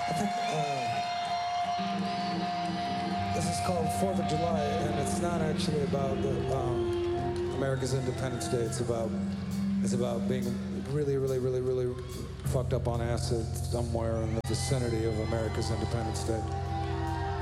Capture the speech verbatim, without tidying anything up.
I think uh, this is called Fourth of July, and it's not actually about the, um, America's Independence Day. It's about it's about being really, really, really, really fucked up on acid somewhere in the vicinity of America's Independence Day.